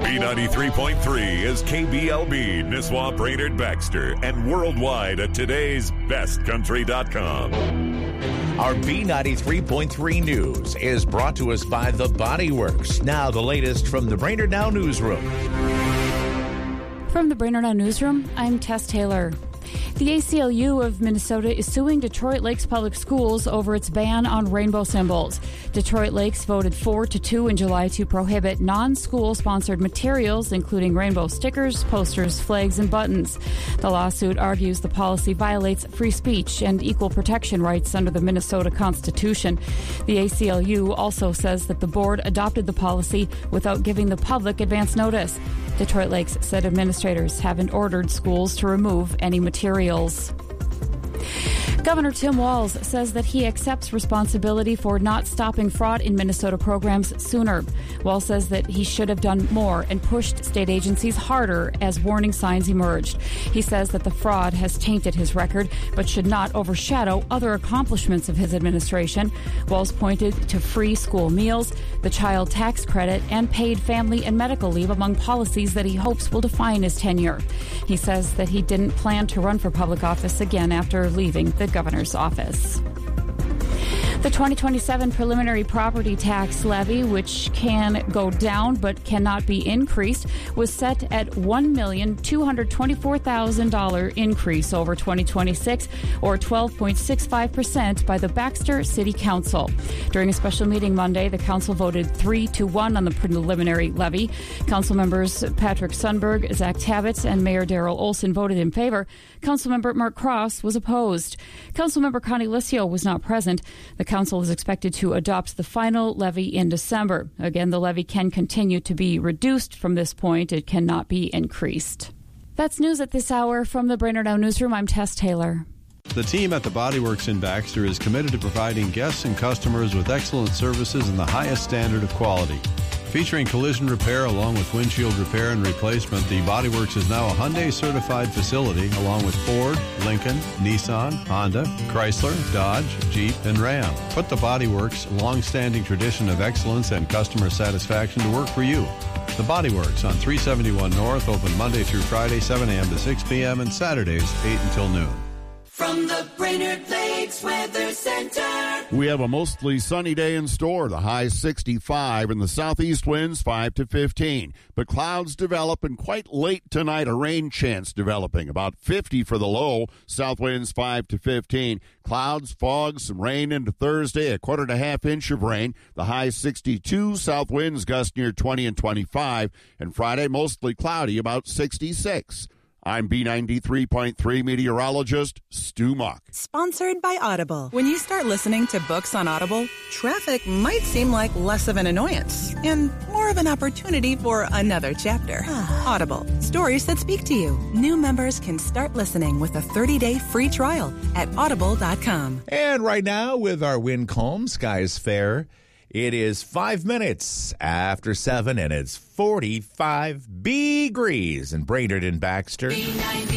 B93.3 is KBLB, Nisswa, Brainerd, Baxter, and worldwide at today'sbestcountry.com. Our B93.3 News is brought to us by The Body Works. Now the latest from the Brainerd Now Newsroom. From the Brainerd Now Newsroom, I'm Tess Taylor. The ACLU of Minnesota is suing Detroit Lakes Public Schools over its ban on rainbow symbols. Detroit Lakes voted 4-2 in July to prohibit non-school sponsored materials, including rainbow stickers, posters, flags, and buttons. The lawsuit argues the policy violates free speech and equal protection rights under the Minnesota Constitution. The ACLU also says that the board adopted the policy without giving the public advance notice. Detroit Lakes said administrators haven't ordered schools to remove any materials. Governor Tim Walz says that he accepts responsibility for not stopping fraud in Minnesota programs sooner. Walz says that he should have done more and pushed state agencies harder as warning signs emerged. He says that the fraud has tainted his record, but should not overshadow other accomplishments of his administration. Walz pointed to free school meals, the child tax credit, and paid family and medical leave among policies that he hopes will define his tenure. He says that he didn't plan to run for public office again after leaving the governor's office. The 2027 preliminary property tax levy, which can go down but cannot be increased, was set at $1,224,000 increase over 2026, or 12.65% by the Baxter City Council. During a special meeting Monday, the council voted 3-1 on the preliminary levy. Council members Patrick Sundberg, Zach Tabitz, and Mayor Darrell Olson voted in favor. Councilmember Mark Cross was opposed. Councilmember Connie Liscio was not present. The council is expected to adopt the final levy in December. Again, the levy can continue to be reduced from this point. It cannot be increased. That's news at this hour. From the Brainerd Now Newsroom, I'm Tess Taylor. The team at the Body Works in Baxter is committed to providing guests and customers with excellent services and the highest standard of quality. Featuring collision repair along with windshield repair and replacement, the Body Works is now a Hyundai certified facility along with Ford, Lincoln, Nissan, Honda, Chrysler, Dodge, Jeep, and Ram. Put the Body Works' long-standing tradition of excellence and customer satisfaction to work for you. The Body Works on 371 North, open Monday through Friday, 7 a.m. to 6 p.m. and Saturdays, 8 until noon. From the Brainerd Lakes Weather Center. We have a mostly sunny day in store. The high 65 and the southeast winds 5 to 15. But clouds develop, and quite late tonight a rain chance developing. About 50 for the low. South winds 5 to 15. Clouds, fog, some rain into Thursday. A 1/4 inch of rain. The high 62. South winds gust near 20 and 25. And Friday mostly cloudy, about 66. I'm B93.3 meteorologist Stu Muck. Sponsored by Audible. When you start listening to books on Audible, traffic might seem like less of an annoyance and more of an opportunity for another chapter. Audible. Stories that speak to you. New members can start listening with a 30-day free trial at audible.com. And right now, with our wind calm, skies fair, it is 5 minutes after 7, and it's 45 degrees in Brainerd and Baxter.